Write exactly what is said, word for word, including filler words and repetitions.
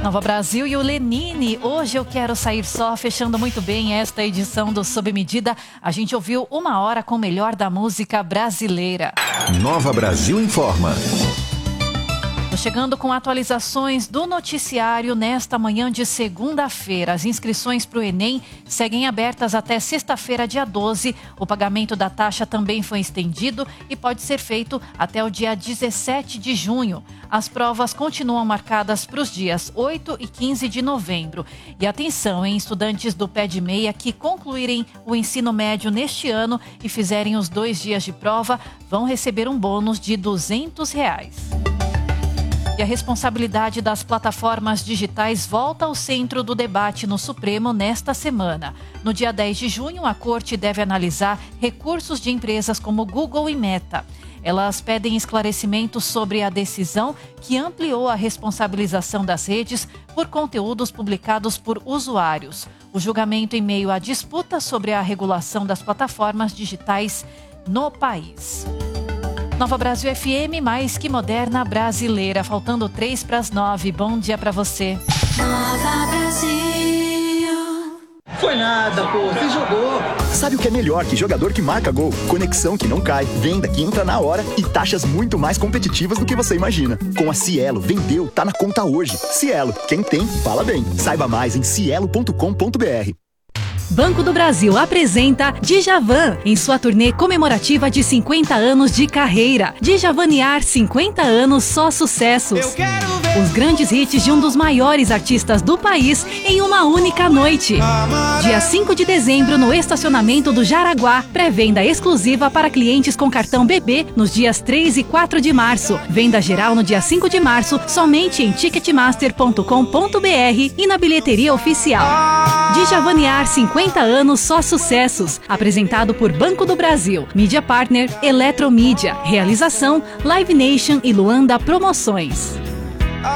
Nova Brasil e o Lenine, hoje eu quero sair só, fechando muito bem esta edição do Sob Medida. A gente ouviu uma hora com o melhor da música brasileira. Nova Brasil informa. Tô chegando com atualizações do noticiário nesta manhã de segunda-feira. As inscrições para o Enem seguem abertas até sexta-feira, dia doze. O pagamento da taxa também foi estendido e pode ser feito até o dia dezessete de junho. As provas continuam marcadas para os dias oito e quinze de novembro. E atenção, hein, estudantes do pé de meia que concluírem o ensino médio neste ano e fizerem os dois dias de prova vão receber um bônus de duzentos reais. E a responsabilidade das plataformas digitais volta ao centro do debate no Supremo nesta semana. No dia dez de junho, a Corte deve analisar recursos de empresas como Google e Meta. Elas pedem esclarecimentos sobre a decisão que ampliou a responsabilização das redes por conteúdos publicados por usuários. O julgamento em meio à disputa sobre a regulação das plataformas digitais no país. Nova Brasil F M, mais que moderna brasileira. Faltando três para as nove. Bom dia para você. Nova Brasil. Foi nada, pô. Você jogou. Sabe o que é melhor que jogador que marca gol? Conexão que não cai, venda que entra na hora e taxas muito mais competitivas do que você imagina. Com a Cielo, vendeu, tá na conta hoje. Cielo, quem tem, fala bem. Saiba mais em cielo ponto com ponto br. Banco do Brasil apresenta Djavan em sua turnê comemorativa de cinquenta anos de carreira. Djavanear cinquenta anos, só sucessos. Os grandes hits de um dos maiores artistas do país em uma única noite. Dia cinco de dezembro no estacionamento do Jaraguá. Pré-venda exclusiva para clientes com cartão B B nos dias três e quatro de março. Venda geral no dia cinco de março somente em ticketmaster ponto com ponto br e na bilheteria oficial. Djavanear cinquenta anos, só sucessos. Apresentado por Banco do Brasil. Mídia Partner Eletromídia. Realização Live Nation e Luanda Promoções.